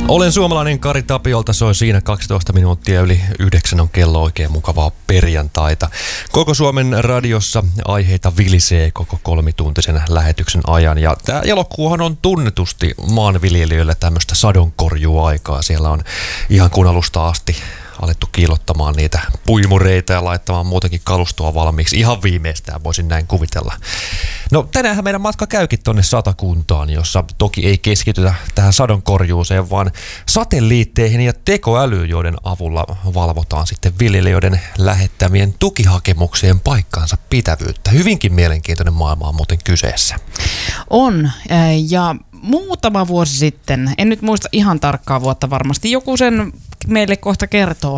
Olen suomalainen, Kari Tapiolta soi siinä 12 minuuttia yli 9 on kello, oikein mukavaa perjantaita. Koko Suomen radiossa aiheita vilisee koko kolmituntisen lähetyksen ajan. Ja tämä elokuuhan on tunnetusti maanviljelijöille tämmöistä sadonkorjuaikaa. Siellä on ihan kun alusta asti alettu kiillottamaan niitä puimureita ja laittamaan muutenkin kalustoa valmiiksi. Ihan viimeistään voisin näin kuvitella. No tänäänhän meidän matka käykin tonne Satakuntaan, jossa toki ei keskitytä tähän sadonkorjuuseen, vaan satelliitteihin ja tekoälyyn, joiden avulla valvotaan sitten viljelijöiden lähettämien tukihakemuksien paikkaansa pitävyyttä. Hyvinkin mielenkiintoinen maailma on muuten kyseessä. On, ja muutama vuosi sitten, en nyt muista ihan tarkkaa vuotta varmasti, joku sen meille kohta kertoo,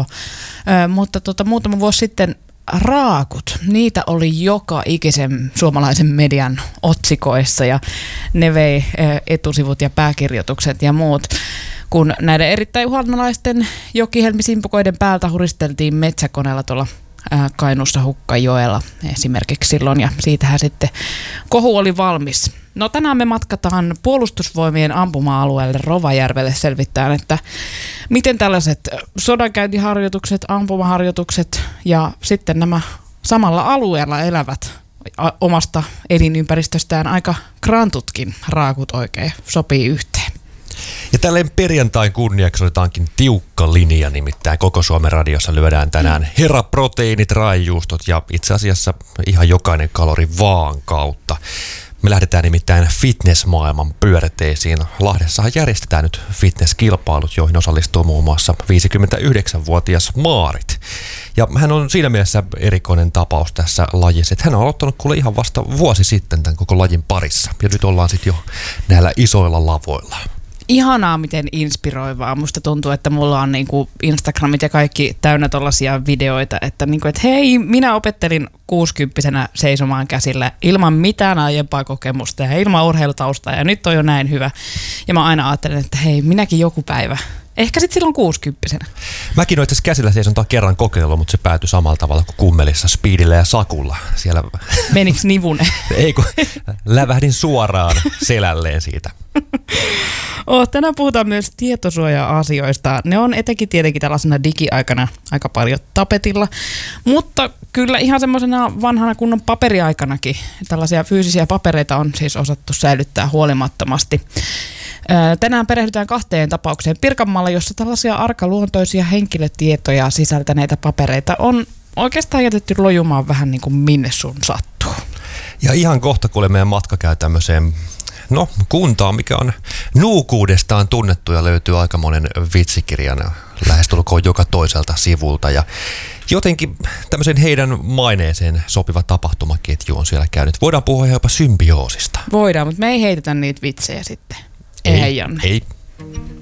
mutta muutama vuosi sitten raakut, niitä oli joka ikisen suomalaisen median otsikoissa ja ne vei etusivut ja pääkirjoitukset ja muut. Kun näiden erittäin uhanalaisten jokihelmisimpukoiden päältä huristeltiin metsäkoneella tuolla Kainuussa Hukkajoella esimerkiksi silloin, ja siitähän sitten kohu oli valmis. No tänään me matkataan Puolustusvoimien ampuma-alueelle Rovajärvelle selvittämään, että miten tällaiset sodankäyntiharjoitukset, ampumaharjoitukset ja sitten nämä samalla alueella elävät omasta elinympäristöstään aika krantutkin raakut oikein sopii yhteen. Ja tälleen perjantain kunniaksi otetaankin tiukka linja, nimittäin koko Suomen radiossa lyödään tänään heraproteiinit, raijuustot ja itse asiassa ihan jokainen kalori vaan kautta. Me lähdetään nimittäin fitnessmaailman pyörteisiin. Lahdessahan järjestetään nyt fitnesskilpailut, joihin osallistuu muun muassa 59-vuotias Maarit. Ja hän on siinä mielessä erikoinen tapaus tässä lajissa, että hän on aloittanut kuule ihan vasta vuosi sitten tämän koko lajin parissa. Ja nyt ollaan sitten jo näillä isoilla lavoilla. Ihanaa, miten inspiroivaa. Musta tuntuu, että mulla on niinku Instagramit ja kaikki täynnä tollaisia videoita, että hei, minä opettelin 60-vuotiaana seisomaan käsillä ilman mitään aiempaa kokemusta ja ilman urheilutaustaa ja nyt on jo näin hyvä. Ja mä aina ajattelen, että hei, minäkin joku päivä. Ehkä sitten silloin 60-vuotiaana. Mäkin olen käsillä seisontaa kerran kokeillut, mutta se päätyi samalla tavalla kuin kummelissa, Speedillä ja Sakulla. Siellä... Meniks nivune? Ei, kun lävähdin suoraan selälleen siitä. Tänään puhutaan myös tietosuoja-asioista. Ne on etenkin tietenkin tällaisena digiaikana aika paljon tapetilla, mutta kyllä ihan semmoisena vanhana kunnon paperiaikanakin tällaisia fyysisiä papereita on siis osattu säilyttää huolimattomasti. Tänään perehdytään 2 tapaukseen Pirkanmaalla, jossa tällaisia arkaluontoisia henkilötietoja sisältäneitä papereita on oikeastaan jätetty lojumaan vähän niin kuin minne sun sattuu. Ja ihan kohta kuule meidän matka käy tämmöiseen kuntaan, mikä on nuukuudestaan tunnettu ja löytyy aikamoinen vitsikirjana lähestulkoon joka toiselta sivulta. Ja jotenkin tämmöisen heidän maineeseen sopiva tapahtumaketju on siellä käynyt. Voidaan puhua jopa symbioosista. Voidaan, mutta me ei heitetä niitä vitsejä sitten. Ei, Janne. Ei.